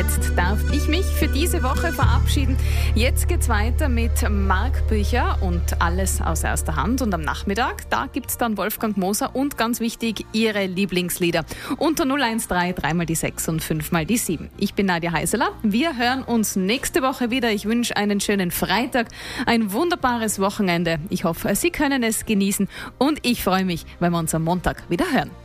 jetzt darf ich mich für diese Woche verabschieden. Jetzt geht's weiter mit Marc Bücher und alles aus erster Hand. Und am Nachmittag, da gibt's dann Wolfgang Moser und ganz wichtig, Ihre Lieblingslieder. Unter 013 3 mal die 6 und 5 mal die 7. Ich bin Nadja Heiseler. Wir hören uns nächste Woche wieder. Ich wünsche einen schönen Freitag, ein wunderbares Wochenende. Ich hoffe, Sie können es genießen und ich freue mich, wenn wir uns am Montag wieder hören.